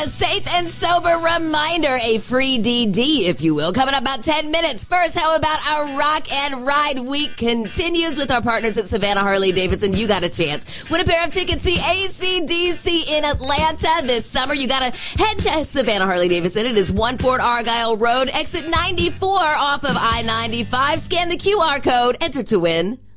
A safe and sober reminder, a free DD, if you will, coming up about 10 minutes. First, how about our Rock and Ride Week continues with our partners at Savannah Harley-Davidson. You got a chance. Win a pair of tickets to AC/DC in Atlanta this summer. You got to head to Savannah Harley-Davidson. It is 1 Fort Argyle Road, exit 94 off of I-95. Scan the QR code, enter to win.